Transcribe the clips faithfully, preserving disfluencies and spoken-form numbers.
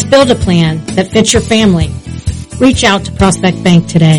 build a plan that fits your family. Reach out to Prospect Bank today.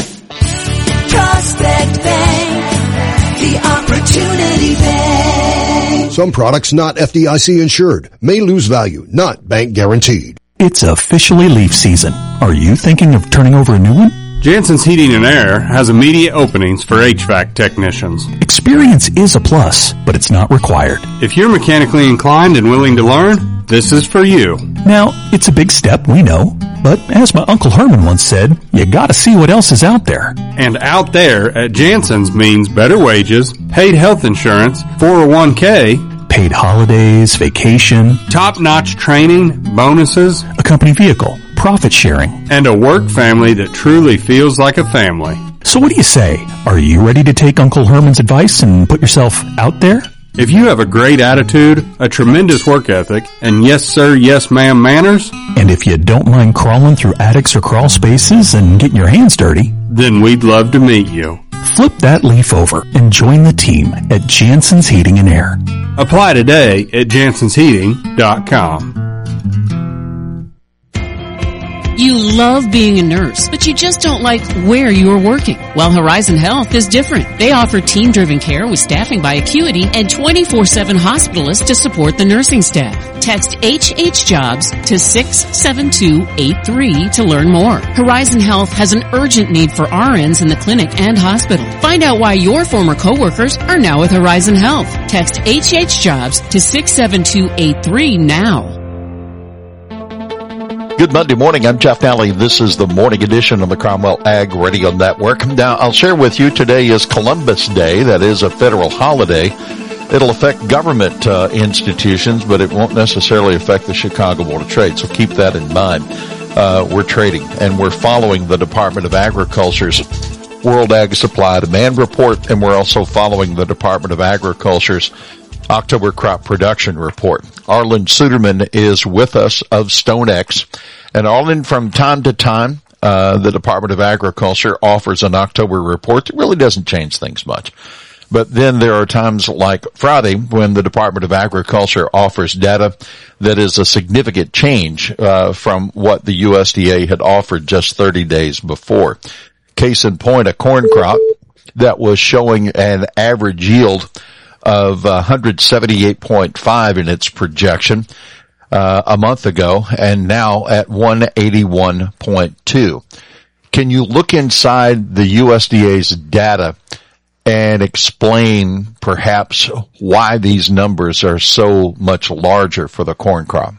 Prospect Bank, the Opportunity Bank. Some products not F D I C insured may lose value, not bank guaranteed. It's officially leaf season. Are you thinking of turning over a new one? Jansen's Heating and Air has immediate openings for H V A C technicians. Experience is a plus, but it's not required. If you're mechanically inclined and willing to learn, this is for you. Now, it's a big step, we know, but as my Uncle Herman once said, you gotta see what else is out there. And out there at Jansen's means better wages, paid health insurance, four oh one k, paid holidays, vacation, top-notch training, bonuses, a company vehicle, profit sharing, and a work family that truly feels like a family. So what do you say? Are you ready to take Uncle Herman's advice and put yourself out there? If you have a great attitude, a tremendous work ethic, and yes sir, yes ma'am manners, and if you don't mind crawling through attics or crawl spaces and getting your hands dirty, then we'd love to meet you. Flip that leaf over and join the team at Jansen's Heating and Air. Apply today at jansens heating dot com. You love being a nurse, but you just don't like where you are working. Well, Horizon Health is different. They offer team-driven care with staffing by Acuity and twenty-four seven hospitalists to support the nursing staff. Text H H Jobs to six seven two eight three to learn more. Horizon Health has an urgent need for R Ns in the clinic and hospital. Find out why your former coworkers are now with Horizon Health. Text H H Jobs to six seven two eight three now. Good Monday morning. I'm Jeff Nally. This is the morning edition of the Cromwell Ag Radio Network. Now, I'll share with you today is Columbus Day. That is a federal holiday. It'll affect government uh, institutions, but it won't necessarily affect the Chicago Board of Trade. So keep that in mind. Uh, we're trading, and we're following the Department of Agriculture's World Ag Supply Demand Report, and we're also following the Department of Agriculture's October Crop Production Report. Arlen Suderman is with us of StoneX. And Arlen, from time to time, uh, the Department of Agriculture offers an October report that really doesn't change things much. But then there are times like Friday when the Department of Agriculture offers data that is a significant change uh, from what the U S D A had offered just thirty days before. Case in point, a corn crop that was showing an average yield of one hundred seventy-eight point five in its projection uh, a month ago, and now at one eighty-one point two. Can you look inside the U S D A's data and explain perhaps why these numbers are so much larger for the corn crop?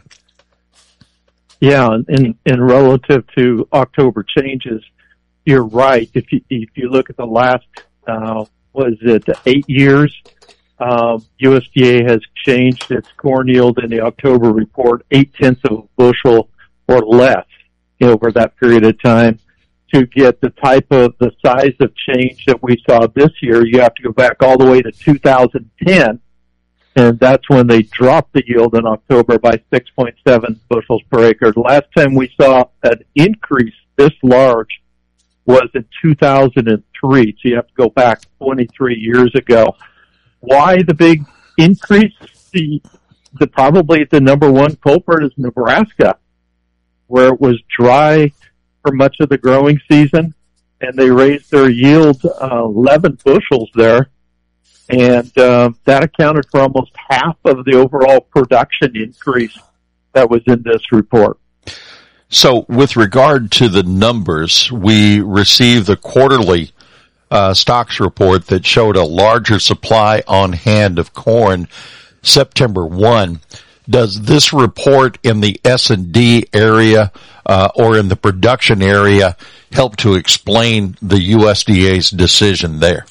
Yeah, in, in relative to October changes, you're right. If you, if you look at the last, uh, was it eight years, um, U S D A has changed its corn yield in the October report eight tenths of a bushel or less over that period of time. To get the type of, the size of change that we saw this year, you have to go back all the way to two thousand ten, and that's when they dropped the yield in October by six point seven bushels per acre. The last time we saw an increase this large was in two thousand three, so you have to go back twenty-three years ago. Why the big increase? The, the probably the number one culprit is Nebraska, where it was dry for much of the growing season, and they raised their yield uh, eleven bushels there, and uh, that accounted for almost half of the overall production increase that was in this report. So with regard to the numbers, we received the quarterly uh, stocks report that showed a larger supply on hand of corn September first. Does this report in the S and D area uh, or in the production area help to explain the U S D A's decision there?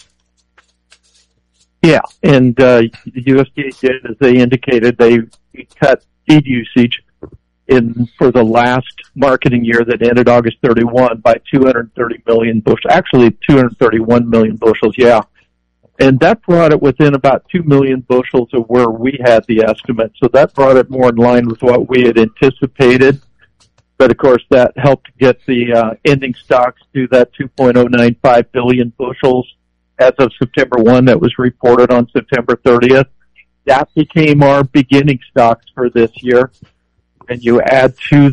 Yeah, and uh, the U S D A did, as they indicated, they cut feed usage in for the last marketing year that ended August thirty-first by two hundred thirty million bushels, actually two hundred thirty-one million bushels, yeah. And that brought it within about two million bushels of where we had the estimate. So that brought it more in line with what we had anticipated. But of course, that helped get the uh, ending stocks to that two point oh nine five billion bushels as of September first that was reported on September thirtieth. That became our beginning stocks for this year. And you add to